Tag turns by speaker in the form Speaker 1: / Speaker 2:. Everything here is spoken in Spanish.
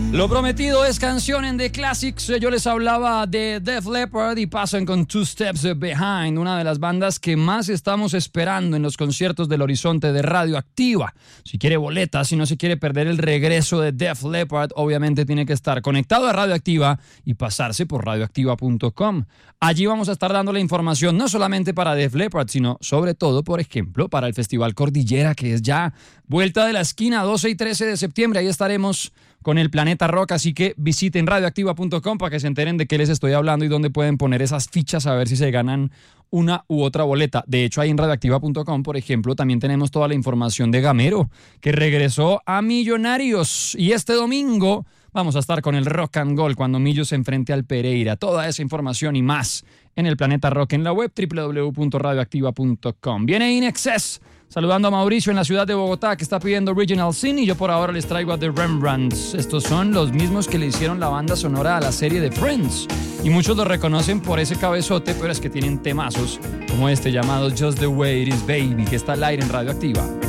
Speaker 1: Lo prometido es canción en The Classics. Yo les hablaba de Def Leppard y pasan con Two Steps Behind, una de las bandas que más estamos esperando en los conciertos del Horizonte de Radioactiva. Si quiere boletas, si no se quiere perder el regreso de Def Leppard, obviamente tiene que estar conectado a Radioactiva y pasarse por radioactiva.com. Allí vamos a estar dando la información no solamente para Def Leppard, sino sobre todo, por ejemplo, para el Festival Cordillera, que es ya vuelta de la esquina, 12 y 13 de septiembre. Ahí estaremos con el Planeta Rock, así que visiten radioactiva.com para que se enteren de qué les estoy hablando y dónde pueden poner esas fichas a ver si se ganan una u otra boleta. De hecho, ahí en radioactiva.com, por ejemplo, también tenemos toda la información de Gamero, que regresó a Millonarios. Y este domingo vamos a estar con el Rock and Gold cuando Millo se enfrente al Pereira. Toda esa información y más en el Planeta Rock en la web www.radioactiva.com. Viene In Excess, saludando a Mauricio en la ciudad de Bogotá, que está pidiendo Original Sin, y yo por ahora les traigo a The Rembrandts. Estos son los mismos que le hicieron la banda sonora a la serie de Friends, y muchos lo reconocen por ese cabezote, pero es que tienen temazos como este llamado Just the Way It Is Baby, que está al aire en Radioactiva.